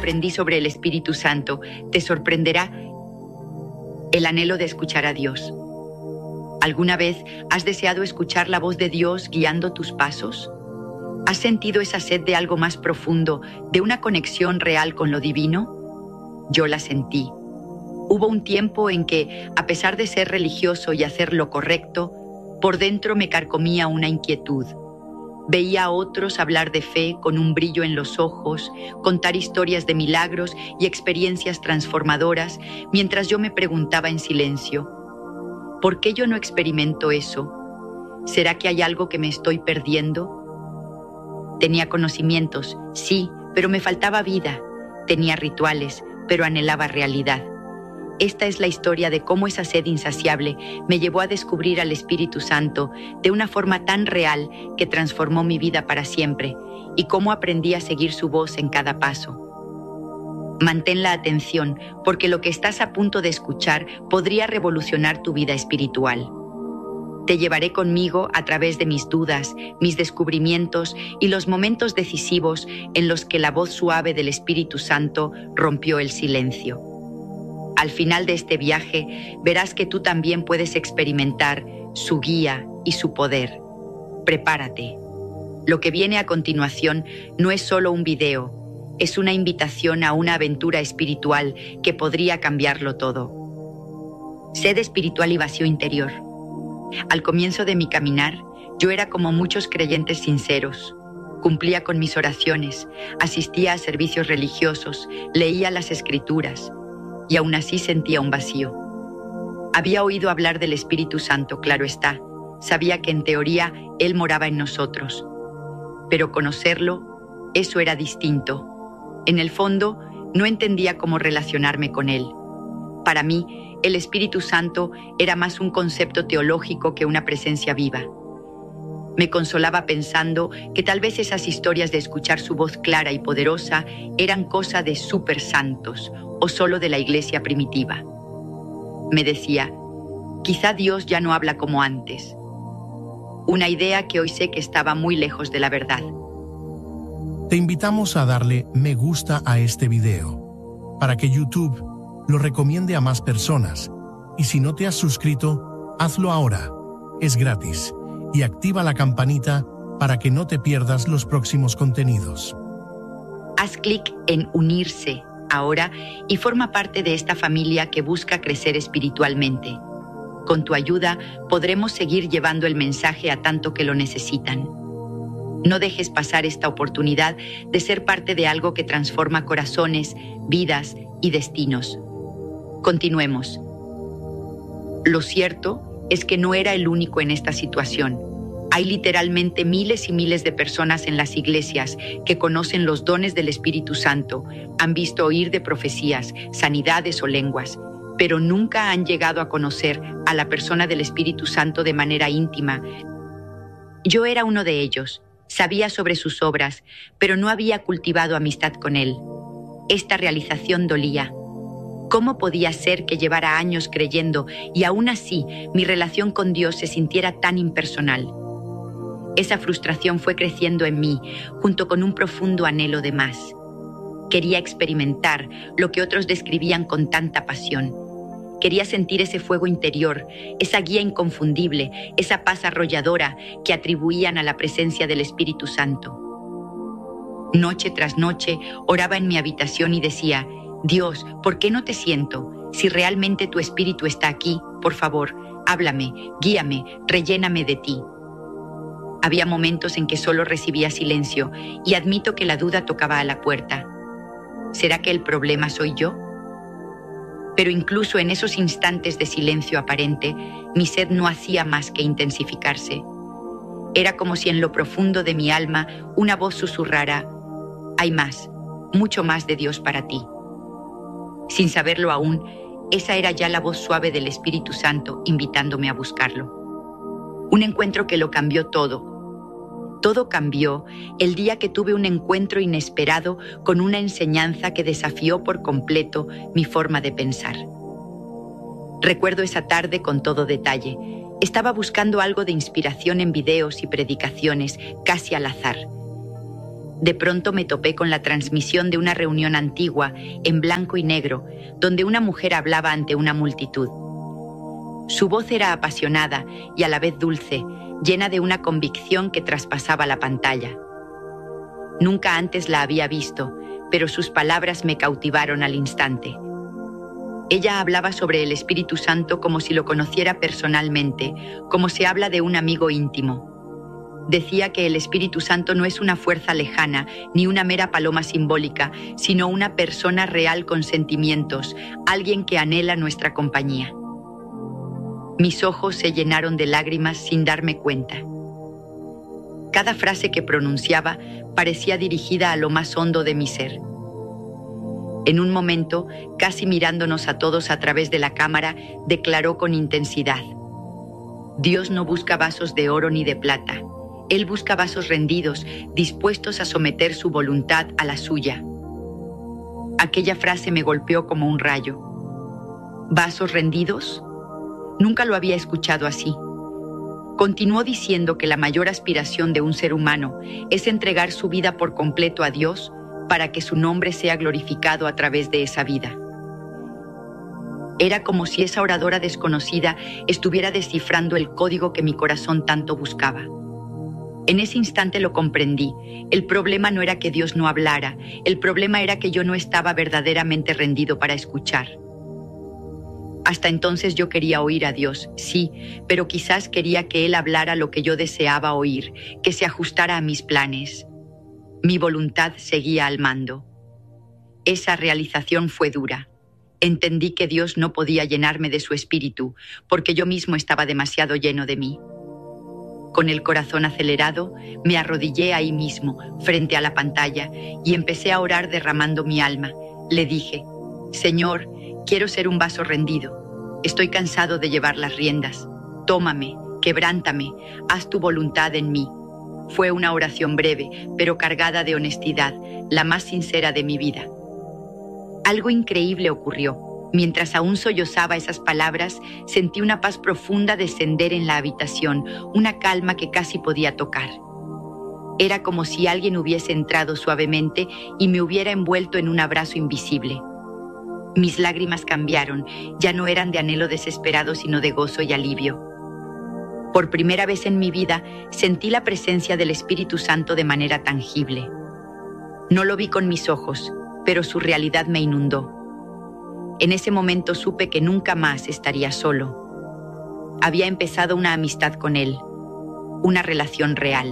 aprendí sobre el Espíritu Santo, te sorprenderá el anhelo de escuchar a Dios. ¿Alguna vez has deseado escuchar la voz de Dios guiando tus pasos? ¿Has sentido esa sed de algo más profundo, de una conexión real con lo divino? Yo la sentí. Hubo un tiempo en que, a pesar de ser religioso y hacer lo correcto, por dentro me carcomía una inquietud. Veía a otros hablar de fe con un brillo en los ojos, contar historias de milagros y experiencias transformadoras, mientras yo me preguntaba en silencio, ¿por qué yo no experimento eso? ¿Será que hay algo que me estoy perdiendo? Tenía conocimientos, sí, pero me faltaba vida. Tenía rituales, pero anhelaba realidad. Esta es la historia de cómo esa sed insaciable me llevó a descubrir al Espíritu Santo de una forma tan real que transformó mi vida para siempre, y cómo aprendí a seguir su voz en cada paso. Mantén la atención, porque lo que estás a punto de escuchar podría revolucionar tu vida espiritual. Te llevaré conmigo a través de mis dudas, mis descubrimientos y los momentos decisivos en los que la voz suave del Espíritu Santo rompió el silencio. Al final de este viaje, verás que tú también puedes experimentar su guía y su poder. Prepárate. Lo que viene a continuación no es solo un video, es una invitación a una aventura espiritual que podría cambiarlo todo. Sed espiritual y vacío interior. Al comienzo de mi caminar, yo era como muchos creyentes sinceros. Cumplía con mis oraciones, asistía a servicios religiosos, leía las Escrituras, y aún así sentía un vacío. Había oído hablar del Espíritu Santo, claro está. Sabía que en teoría Él moraba en nosotros. Pero conocerlo, eso era distinto. En el fondo, no entendía cómo relacionarme con Él. Para mí, el Espíritu Santo era más un concepto teológico que una presencia viva. Me consolaba pensando que tal vez esas historias de escuchar su voz clara y poderosa eran cosa de súper santos o solo de la iglesia primitiva. Me decía, quizá Dios ya no habla como antes. Una idea que hoy sé que estaba muy lejos de la verdad. Te invitamos a darle me gusta a este video, para que YouTube lo recomiende a más personas. Y si no te has suscrito, hazlo ahora. Es gratis. Y activa la campanita para que no te pierdas los próximos contenidos. Haz clic en unirse ahora y forma parte de esta familia que busca crecer espiritualmente. Con tu ayuda podremos seguir llevando el mensaje a tanto que lo necesitan. No dejes pasar esta oportunidad de ser parte de algo que transforma corazones, vidas y destinos. Continuemos. Lo cierto es que no era el único en esta situación. Hay literalmente miles y miles de personas en las iglesias que conocen los dones del Espíritu Santo, han visto oír de profecías, sanidades o lenguas, pero nunca han llegado a conocer a la persona del Espíritu Santo de manera íntima. Yo era uno de ellos, sabía sobre sus obras, pero no había cultivado amistad con Él. Esta realización dolía. ¿Cómo podía ser que llevara años creyendo y aún así mi relación con Dios se sintiera tan impersonal? Esa frustración fue creciendo en mí, junto con un profundo anhelo de más. Quería experimentar lo que otros describían con tanta pasión. Quería sentir ese fuego interior, esa guía inconfundible, esa paz arrolladora que atribuían a la presencia del Espíritu Santo. Noche tras noche oraba en mi habitación y decía, Dios, ¿por qué no te siento? Si realmente tu Espíritu está aquí, por favor, háblame, guíame, relléname de ti. Había momentos en que solo recibía silencio y admito que la duda tocaba a la puerta. ¿Será que el problema soy yo? Pero incluso en esos instantes de silencio aparente, mi sed no hacía más que intensificarse. Era como si en lo profundo de mi alma una voz susurrara, hay más, mucho más de Dios para ti. Sin saberlo aún, esa era ya la voz suave del Espíritu Santo invitándome a buscarlo. Un encuentro que lo cambió todo. Todo cambió el día que tuve un encuentro inesperado con una enseñanza que desafió por completo mi forma de pensar. Recuerdo esa tarde con todo detalle. Estaba buscando algo de inspiración en videos y predicaciones, casi al azar. De pronto me topé con la transmisión de una reunión antigua, en blanco y negro, donde una mujer hablaba ante una multitud. Su voz era apasionada y a la vez dulce, llena de una convicción que traspasaba la pantalla. Nunca antes la había visto, pero sus palabras me cautivaron al instante. Ella hablaba sobre el Espíritu Santo como si lo conociera personalmente, como se habla de un amigo íntimo. Decía que el Espíritu Santo no es una fuerza lejana, ni una mera paloma simbólica, sino una persona real con sentimientos, alguien que anhela nuestra compañía. Mis ojos se llenaron de lágrimas sin darme cuenta. Cada frase que pronunciaba parecía dirigida a lo más hondo de mi ser. En un momento, casi mirándonos a todos a través de la cámara, declaró con intensidad: Dios no busca vasos de oro ni de plata. Él busca vasos rendidos, dispuestos a someter su voluntad a la suya. Aquella frase me golpeó como un rayo. ¿Vasos rendidos? Nunca lo había escuchado así. Continuó diciendo que la mayor aspiración de un ser humano es entregar su vida por completo a Dios para que su nombre sea glorificado a través de esa vida. Era como si esa oradora desconocida estuviera descifrando el código que mi corazón tanto buscaba. En ese instante lo comprendí. El problema no era que Dios no hablara, el problema era que yo no estaba verdaderamente rendido para escuchar. Hasta entonces yo quería oír a Dios, sí, pero quizás quería que Él hablara lo que yo deseaba oír, que se ajustara a mis planes. Mi voluntad seguía al mando. Esa realización fue dura. Entendí que Dios no podía llenarme de su espíritu, porque yo mismo estaba demasiado lleno de mí. Con el corazón acelerado, me arrodillé ahí mismo, frente a la pantalla, y empecé a orar derramando mi alma. Le dije: Señor, quiero ser un vaso rendido. Estoy cansado de llevar las riendas. Tómame, quebrántame, haz tu voluntad en mí. Fue una oración breve, pero cargada de honestidad, la más sincera de mi vida. Algo increíble ocurrió. Mientras aún sollozaba esas palabras, sentí una paz profunda descender en la habitación, una calma que casi podía tocar. Era como si alguien hubiese entrado suavemente y me hubiera envuelto en un abrazo invisible. Mis lágrimas cambiaron, ya no eran de anhelo desesperado, sino de gozo y alivio. Por primera vez en mi vida, sentí la presencia del Espíritu Santo de manera tangible. No lo vi con mis ojos, pero su realidad me inundó. En ese momento supe que nunca más estaría solo. Había empezado una amistad con Él, una relación real.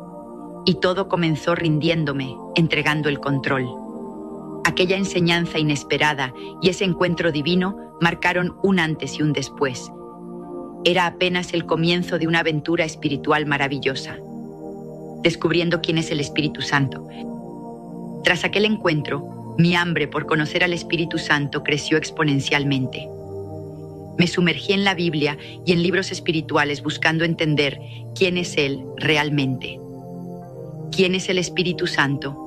Y todo comenzó rindiéndome, entregando el control. Aquella enseñanza inesperada y ese encuentro divino marcaron un antes y un después. Era apenas el comienzo de una aventura espiritual maravillosa, descubriendo quién es el Espíritu Santo. Tras aquel encuentro, mi hambre por conocer al Espíritu Santo creció exponencialmente. Me sumergí en la Biblia y en libros espirituales buscando entender quién es Él realmente. ¿Quién es el Espíritu Santo?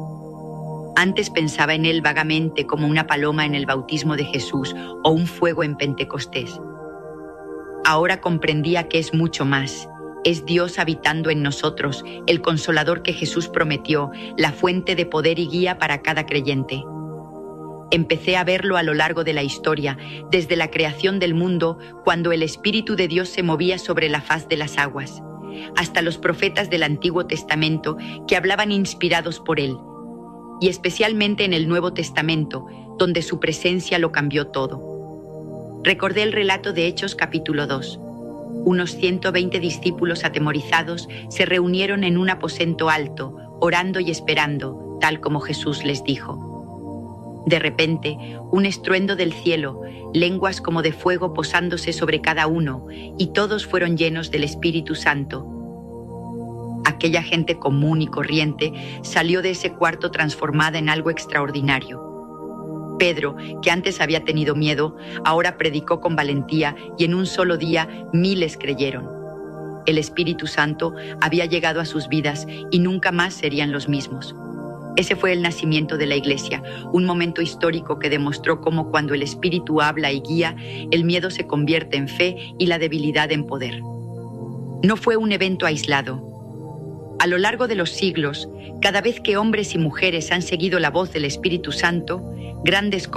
Antes pensaba en Él vagamente como una paloma en el bautismo de Jesús o un fuego en Pentecostés. Ahora comprendía que es mucho más. Es Dios habitando en nosotros, el Consolador que Jesús prometió, la fuente de poder y guía para cada creyente. Empecé a verlo a lo largo de la historia, desde la creación del mundo, cuando el Espíritu de Dios se movía sobre la faz de las aguas, hasta los profetas del Antiguo Testamento que hablaban inspirados por Él, y especialmente en el Nuevo Testamento, donde su presencia lo cambió todo. Recordé el relato de Hechos capítulo 2. Unos 120 discípulos atemorizados se reunieron en un aposento alto, orando y esperando, tal como Jesús les dijo. De repente, un estruendo del cielo, lenguas como de fuego posándose sobre cada uno, y todos fueron llenos del Espíritu Santo. Aquella gente común y corriente salió de ese cuarto transformada en algo extraordinario. Pedro, que antes había tenido miedo, ahora predicó con valentía y en un solo día miles creyeron. El Espíritu Santo había llegado a sus vidas y nunca más serían los mismos. Ese fue el nacimiento de la Iglesia, un momento histórico que demostró cómo cuando el Espíritu habla y guía, el miedo se convierte en fe y la debilidad en poder. No fue un evento aislado. A lo largo de los siglos, cada vez que hombres y mujeres han seguido la voz del Espíritu Santo, grandes